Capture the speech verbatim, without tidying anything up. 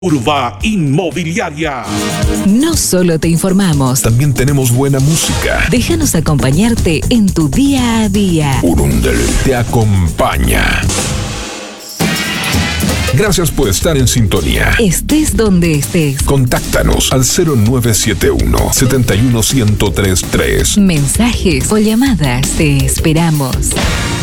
Urba Inmobiliaria. No solo te informamos, también tenemos buena música. Déjanos acompañarte en tu día a día. Urundel te acompaña. Gracias por estar en sintonía. Estés donde estés. Contáctanos al cero nueve siete uno, siete uno, uno cero tres tres. Mensajes o llamadas. Te esperamos.